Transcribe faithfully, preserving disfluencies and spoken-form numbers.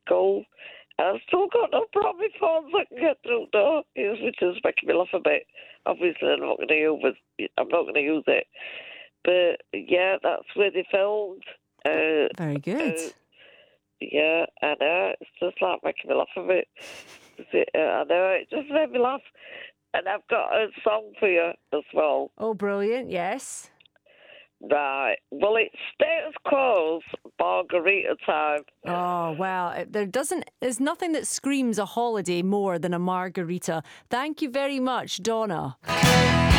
school. I've still got no proper phones I can get through though, which is making me laugh a bit. Obviously, I'm not going to use it. I'm not going to use it. But yeah, that's where they filmed. Uh, Very good. Uh, yeah, I know. It's just like making me laugh a bit. Uh, I know, it just made me laugh. And I've got a song for you as well. Oh, brilliant, yes. Right. Well, it's Status Quo's Margarita Time. Oh, well, there doesn't, there's nothing that screams a holiday more than a margarita. Thank you very much, Donna.